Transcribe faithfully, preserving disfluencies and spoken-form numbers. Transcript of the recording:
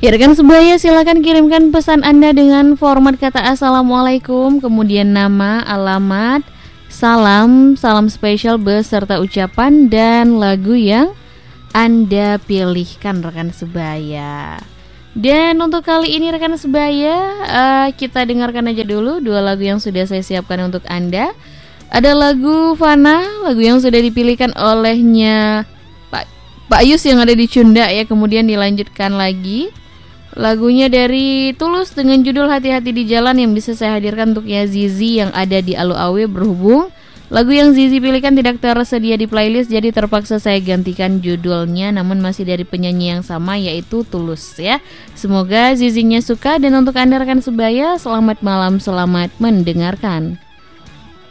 Ya rekan sebaya, silakan kirimkan pesan Anda dengan format kata Assalamualaikum, kemudian nama, alamat, salam, salam spesial beserta ucapan dan lagu yang Anda pilihkan rekan sebaya. Dan untuk kali ini rekan sebaya, uh, kita dengarkan aja dulu dua lagu yang sudah saya siapkan untuk Anda. Ada lagu Fana, lagu yang sudah dipilihkan olehnya Pak Pak Yus yang ada di Cunda ya. Kemudian dilanjutkan lagi lagunya dari Tulus dengan judul Hati-Hati di Jalan yang bisa saya hadirkan untuk ya Zizi yang ada di Alu Awe. Berhubung lagu yang Zizi pilihkan tidak tersedia di playlist, jadi terpaksa saya gantikan judulnya, namun masih dari penyanyi yang sama yaitu Tulus ya. Semoga Zizinya suka, dan untuk Anda rekan sebaya, selamat malam, selamat mendengarkan.